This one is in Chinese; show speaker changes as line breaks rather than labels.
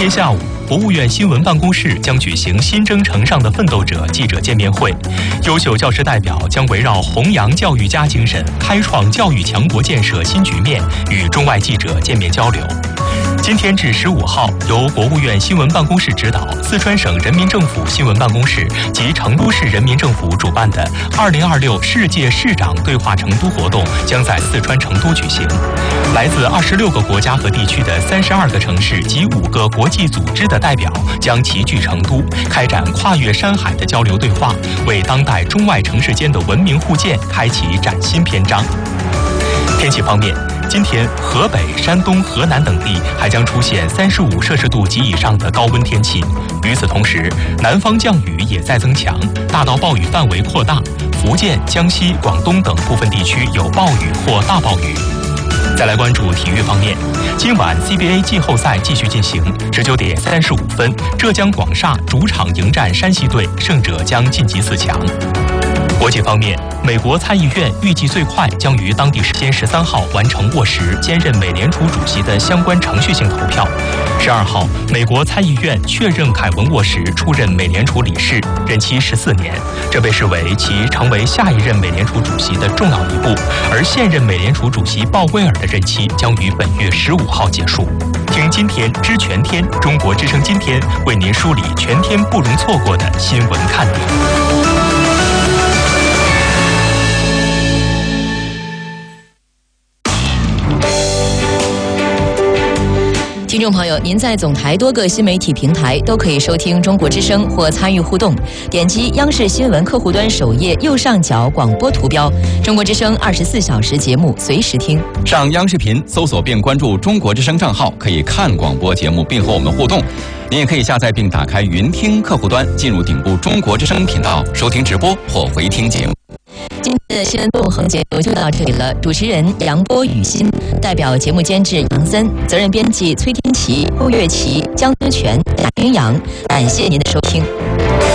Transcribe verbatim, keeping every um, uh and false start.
天下午，国务院新闻办公室将举行新征程上的奋斗者记者见面会，优秀教师代表将围绕弘扬教育家精神、开创教育强国建设新局面，与中外记者见面交流。今天至十五号，由国务院新闻办公室指导，四川省人民政府新闻办公室及成都市人民政府主办的二零二六世界市长对话成都活动将在四川成都举行。来自二十六个国家和地区的三十二个城市及五个国际组织的代表将齐聚成都，开展跨越山海的交流对话，为当代中外城市间的文明互鉴开启崭新篇章。天气方面，今天河北、山东、河南等地还将出现三十五摄氏度及以上的高温天气。与此同时，南方降雨也在增强，大到暴雨范围扩大，福建、江西、广东等部分地区有暴雨或大暴雨。再来关注体育方面，今晚 C B A 季后赛继续进行，十九点三十五分，浙江广厦主场迎战山西队，胜者将晋级四强。国际方面，美国参议院预计最快将于当地时间十三号完成沃什兼任美联储主席的相关程序性投票。十二号，美国参议院确认凯文·沃什出任美联储理事，任期十四年，这被视为其成为下一任美联储主席的重要一步。而现任美联储主席鲍威尔的任期将于本月十五号结束。听今天知全天，中国之声今天为您梳理全天不容错过的新闻看点。
听众朋友，您在总台多个新媒体平台都可以收听中国之声或参与互动，点击央视新闻客户端首页右上角广播图标，中国之声二十四小时节目随时听。
上央视频搜索并关注中国之声账号，可以看广播节目并和我们互动。您也可以下载并打开云听客户端，进入顶部中国之声频道收听直播或回听节目。
今天的新闻纵横节目就到这里了，主持人杨波、雨欣，代表节目监制杨森，责任编辑崔天琪、郭月琪、江思全、贾云阳，感谢您的收听。